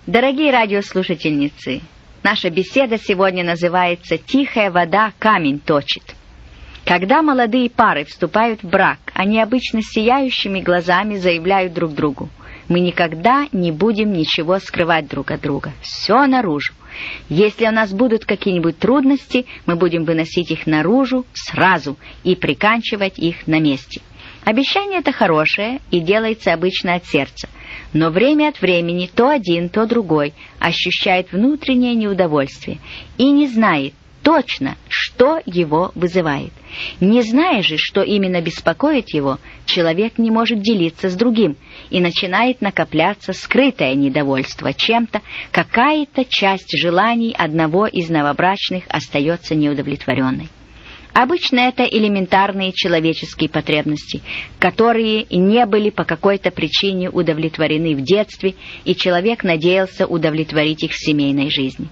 Дорогие радиослушательницы, наша беседа сегодня называется «Тихая вода камень точит». Когда молодые пары вступают в брак, они обычно сияющими глазами заявляют друг другу: «Мы никогда не будем ничего скрывать друг от друга. Все наружу. Если у нас будут какие-нибудь трудности, мы будем выносить их наружу сразу и приканчивать их на месте». Обещание это хорошее и делается обычно от сердца. Но время от времени то один, то другой ощущает внутреннее неудовольствие и не знает точно, что его вызывает. Не зная же, что именно беспокоит его, человек не может делиться с другим, и начинает накопляться скрытое недовольство чем-то, какая-то часть желаний одного из новобрачных остается неудовлетворенной. Обычно это элементарные человеческие потребности, которые не были по какой-то причине удовлетворены в детстве, и человек надеялся удовлетворить их в семейной жизни.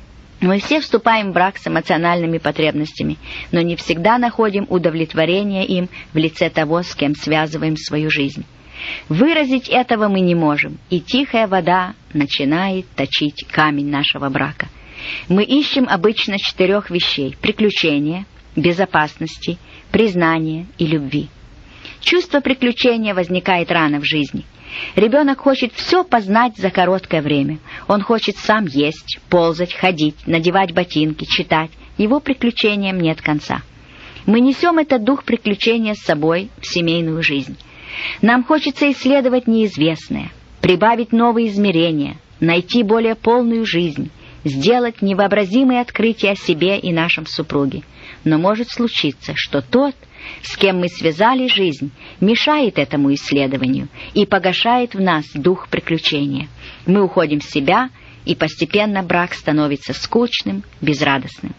Мы все вступаем в брак с эмоциональными потребностями, но не всегда находим удовлетворение им в лице того, с кем связываем свою жизнь. Выразить этого мы не можем, и тихая вода начинает точить камень нашего брака. Мы ищем обычно 4 вещей: приключения, безопасности, признания и любви. Чувство приключения возникает рано в жизни. Ребенок хочет все познать за короткое время. Он хочет сам есть, ползать, ходить, надевать ботинки, читать. Его приключениям нет конца. Мы несем этот дух приключения с собой в семейную жизнь. Нам хочется исследовать неизвестное, прибавить новые измерения, найти более полную жизнь, сделать невообразимые открытия о себе и нашем супруге. Но может случиться, что тот, с кем мы связали жизнь, мешает этому исследованию и погашает в нас дух приключения. Мы уходим в себя, и постепенно брак становится скучным, безрадостным.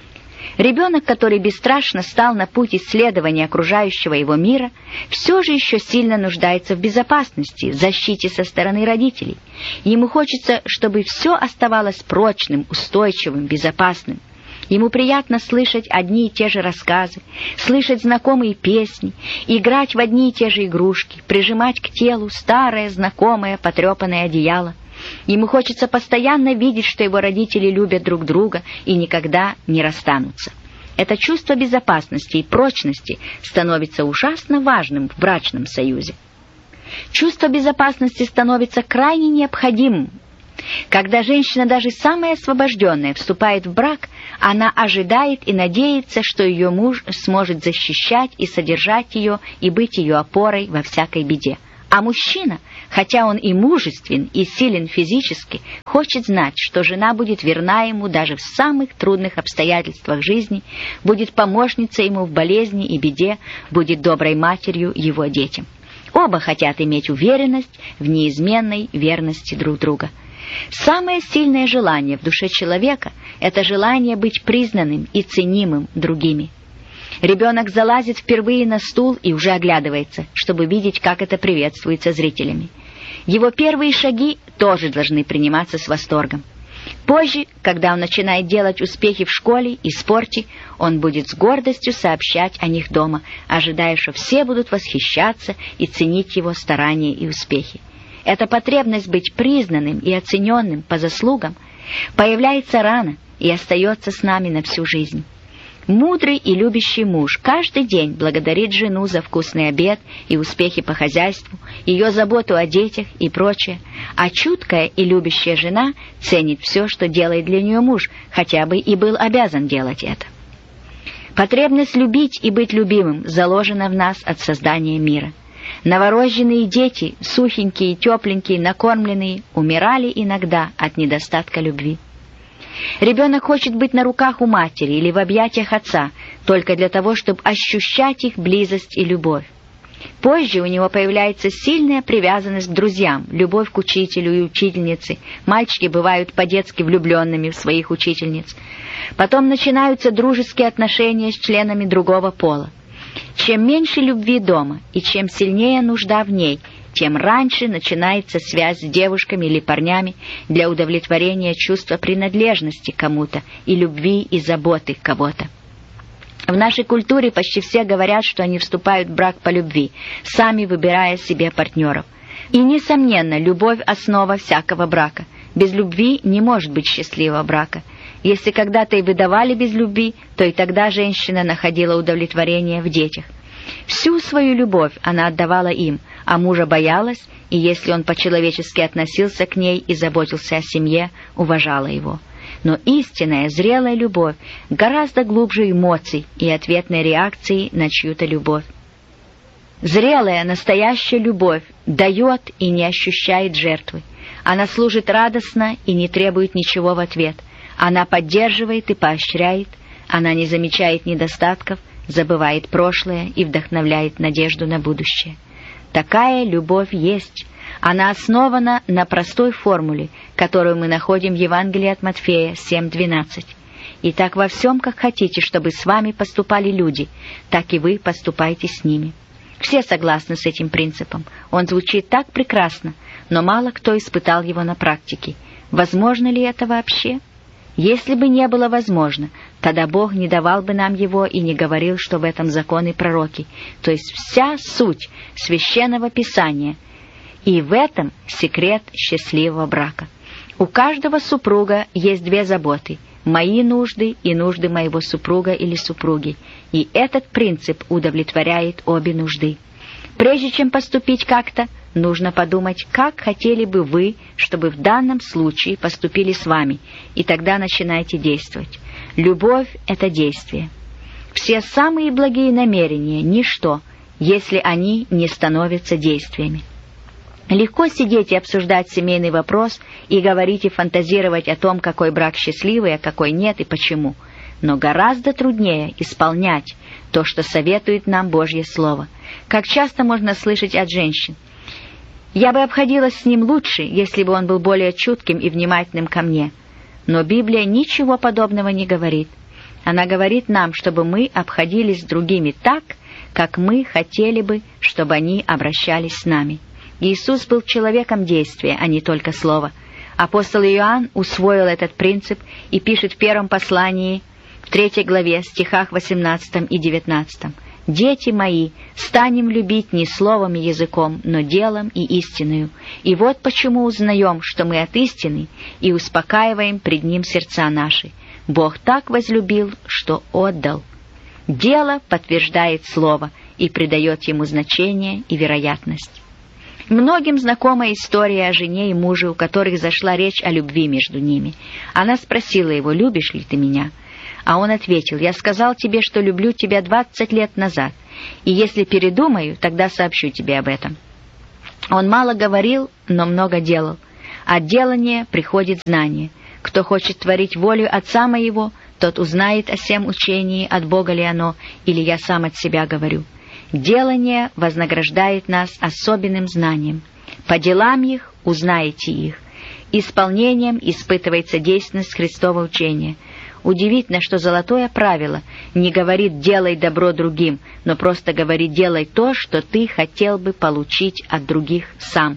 Ребенок, который бесстрашно стал на путь исследования окружающего его мира, все же еще сильно нуждается в безопасности, в защите со стороны родителей. Ему хочется, чтобы все оставалось прочным, устойчивым, безопасным. Ему приятно слышать одни и те же рассказы, слышать знакомые песни, играть в одни и те же игрушки, прижимать к телу старое, знакомое, потрепанное одеяло. Ему хочется постоянно видеть, что его родители любят друг друга и никогда не расстанутся. Это чувство безопасности и прочности становится ужасно важным в брачном союзе. Чувство безопасности становится крайне необходимым. Когда женщина, даже самая освобожденная, вступает в брак, она ожидает и надеется, что ее муж сможет защищать и содержать ее и быть ее опорой во всякой беде. А мужчина, хотя он и мужествен, и силен физически, хочет знать, что жена будет верна ему даже в самых трудных обстоятельствах жизни, будет помощницей ему в болезни и беде, будет доброй матерью его детям. Оба хотят иметь уверенность в неизменной верности друг друга. Самое сильное желание в душе человека – это желание быть признанным и ценимым другими. Ребенок залазит впервые на стул и уже оглядывается, чтобы видеть, как это приветствуется зрителями. Его первые шаги тоже должны приниматься с восторгом. Позже, когда он начинает делать успехи в школе и спорте, он будет с гордостью сообщать о них дома, ожидая, что все будут восхищаться и ценить его старания и успехи. Эта потребность быть признанным и оцененным по заслугам появляется рано и остается с нами на всю жизнь. Мудрый и любящий муж каждый день благодарит жену за вкусный обед и успехи по хозяйству, ее заботу о детях и прочее, а чуткая и любящая жена ценит все, что делает для нее муж, хотя бы и был обязан делать это. Потребность любить и быть любимым заложена в нас от создания мира. Новорожденные дети, сухенькие, тепленькие, накормленные, умирали иногда от недостатка любви. Ребенок хочет быть на руках у матери или в объятиях отца, только для того, чтобы ощущать их близость и любовь. Позже у него появляется сильная привязанность к друзьям, любовь к учителю и учительнице. Мальчики бывают по-детски влюбленными в своих учительниц. Потом начинаются дружеские отношения с членами другого пола. Чем меньше любви дома и чем сильнее нужда в ней, тем раньше начинается связь с девушками или парнями для удовлетворения чувства принадлежности к кому-то и любви и заботы кого-то. В нашей культуре почти все говорят, что они вступают в брак по любви, сами выбирая себе партнеров. И, несомненно, любовь – основа всякого брака. Без любви не может быть счастливого брака. Если когда-то и выдавали без любви, то и тогда женщина находила удовлетворение в детях. Всю свою любовь она отдавала им, а мужа боялась, и если он по-человечески относился к ней и заботился о семье, уважала его. Но истинная, зрелая любовь гораздо глубже эмоций и ответной реакции на чью-то любовь. Зрелая, настоящая любовь дает и не ощущает жертвы. Она служит радостно и не требует ничего в ответ. Она поддерживает и поощряет. Она не замечает недостатков, забывает прошлое и вдохновляет надежду на будущее. Такая любовь есть. Она основана на простой формуле, которую мы находим в Евангелии от Матфея 7:12. «Итак, во всем, как хотите, чтобы с вами поступали люди, так и вы поступайте с ними». Все согласны с этим принципом. Он звучит так прекрасно, но мало кто испытал его на практике. Возможно ли это вообще? Если бы не было возможно, тогда Бог не давал бы нам его и не говорил, что в этом закон и пророки, то есть вся суть Священного Писания. И в этом секрет счастливого брака. У каждого супруга есть две заботы – мои нужды и нужды моего супруга или супруги, и этот принцип удовлетворяет обе нужды. Прежде чем поступить как-то, нужно подумать, как хотели бы вы, чтобы в данном случае поступили с вами, и тогда начинайте действовать. Любовь – это действие. Все самые благие намерения – ничто, если они не становятся действиями. Легко сидеть и обсуждать семейный вопрос и говорить и фантазировать о том, какой брак счастливый, а какой нет и почему. Но гораздо труднее исполнять то, что советует нам Божье Слово. Как часто можно слышать от женщин: «Я бы обходилась с ним лучше, если бы он был более чутким и внимательным ко мне». Но Библия ничего подобного не говорит. Она говорит нам, чтобы мы обходились с другими так, как мы хотели бы, чтобы они обращались с нами. Иисус был человеком действия, а не только слова. Апостол Иоанн усвоил этот принцип и пишет в первом послании, в 3 главе, стихах 18 и 19. «Дети мои, станем любить не словом и языком, но делом и истиною. И вот почему узнаем, что мы от истины, и успокаиваем пред Ним сердца наши. Бог так возлюбил, что отдал». Дело подтверждает слово и придает ему значение и вероятность. Многим знакома история о жене и муже, у которых зашла речь о любви между ними. Она спросила его: «Любишь ли ты меня?» А он ответил: «Я сказал тебе, что люблю тебя 20 лет назад, и если передумаю, тогда сообщу тебе об этом». Он мало говорил, но много делал. От делания приходит знание. Кто хочет творить волю Отца моего, тот узнает о сем учении, от Бога ли оно, или я сам от себя говорю. Делание вознаграждает нас особенным знанием. По делам их узнаете их. Исполнением испытывается действенность Христова учения. Удивительно, что золотое правило не говорит «делай добро другим», но просто говорит «делай то, что ты хотел бы получить от других сам».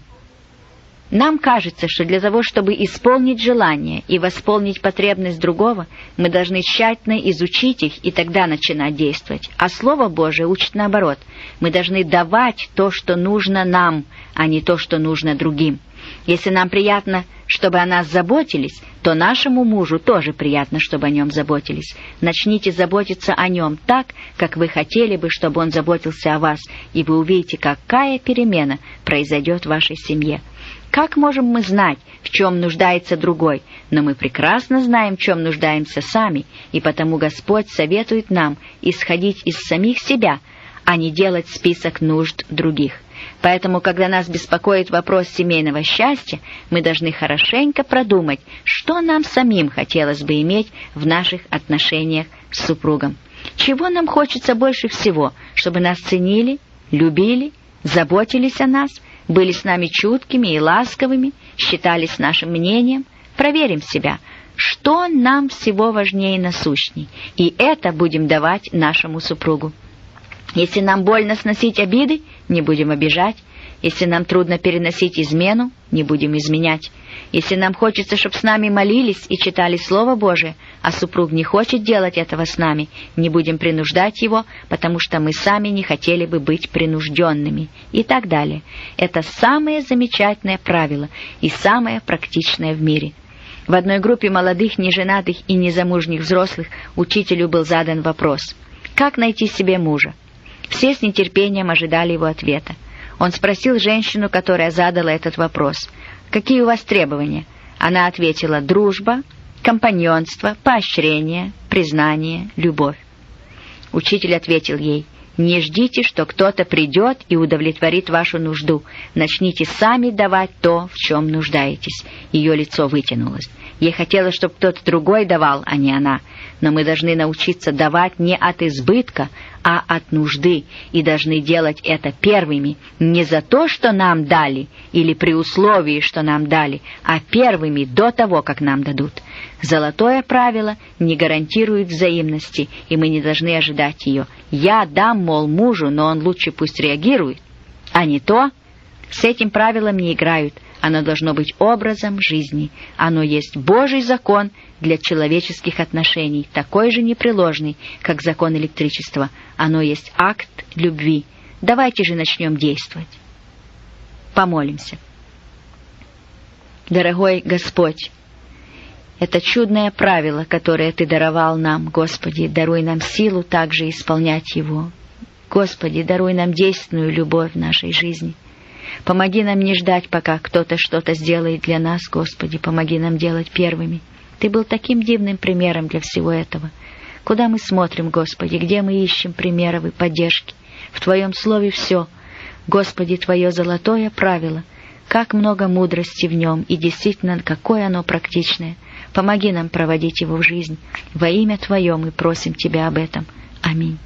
Нам кажется, что для того, чтобы исполнить желание и восполнить потребность другого, мы должны тщательно изучить их и тогда начинать действовать. А Слово Божие учит наоборот. Мы должны давать то, что нужно нам, а не то, что нужно другим. Если нам приятно, чтобы о нас заботились, то нашему мужу тоже приятно, чтобы о нем заботились. Начните заботиться о нем так, как вы хотели бы, чтобы он заботился о вас, и вы увидите, какая перемена произойдет в вашей семье. Как можем мы знать, в чем нуждается другой? Но мы прекрасно знаем, в чем нуждаемся сами, и потому Господь советует нам исходить из самих себя, а не делать список нужд других. Поэтому, когда нас беспокоит вопрос семейного счастья, мы должны хорошенько продумать, что нам самим хотелось бы иметь в наших отношениях с супругом. Чего нам хочется больше всего? Чтобы нас ценили, любили, заботились о нас, были с нами чуткими и ласковыми, считались нашим мнением. Проверим себя, что нам всего важнее и насущней, и это будем давать нашему супругу. Если нам больно сносить обиды, не будем обижать. Если нам трудно переносить измену, не будем изменять. Если нам хочется, чтобы с нами молились и читали Слово Божие, а супруг не хочет делать этого с нами, не будем принуждать его, потому что мы сами не хотели бы быть принужденными. И так далее. Это самое замечательное правило и самое практичное в мире. В одной группе молодых, неженатых и незамужних взрослых учителю был задан вопрос: «Как найти себе мужа?» Все с нетерпением ожидали его ответа. Он спросил женщину, которая задала этот вопрос: «Какие у вас требования?» Она ответила: «Дружба, компаньонство, поощрение, признание, любовь». Учитель ответил ей: «Не ждите, что кто-то придет и удовлетворит вашу нужду. Начните сами давать то, в чем нуждаетесь». Ее лицо вытянулось. Ей хотелось, чтобы кто-то другой давал, а не она. Но мы должны научиться давать не от избытка, а от нужды, и должны делать это первыми, не за то, что нам дали, или при условии, что нам дали, а первыми до того, как нам дадут. Золотое правило не гарантирует взаимности, и мы не должны ожидать ее. Я дам, мол, мужу, но он лучше пусть реагирует, а не то. С этим правилом не играют. Оно должно быть образом жизни. Оно есть Божий закон для человеческих отношений, такой же непреложный, как закон электричества. Оно есть акт любви. Давайте же начнем действовать. Помолимся. Дорогой Господь, это чудное правило, которое Ты даровал нам, Господи, даруй нам силу также исполнять его. Господи, даруй нам действенную любовь в нашей жизни. Помоги нам не ждать, пока кто-то что-то сделает для нас, Господи, помоги нам делать первыми. Ты был таким дивным примером для всего этого. Куда мы смотрим, Господи, где мы ищем примеров и поддержки? В Твоем Слове все. Господи, Твое золотое правило. Как много мудрости в нем, и действительно, какое оно практичное. Помоги нам проводить его в жизнь. Во имя Твое мы просим Тебя об этом. Аминь.